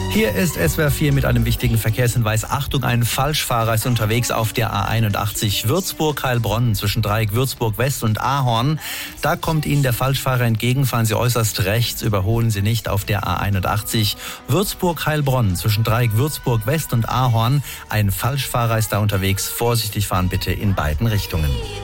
Hier ist SWR 4 mit einem wichtigen Verkehrshinweis. Achtung, ein Falschfahrer ist unterwegs auf der A81 Würzburg-Heilbronn zwischen Dreieck Würzburg West und Ahorn. Da kommt Ihnen der Falschfahrer entgegen. Fahren Sie äußerst rechts, überholen Sie nicht auf der A81 Würzburg-Heilbronn zwischen Dreieck Würzburg West und Ahorn. Ein Falschfahrer ist da unterwegs. Vorsichtig fahren bitte in beiden Richtungen.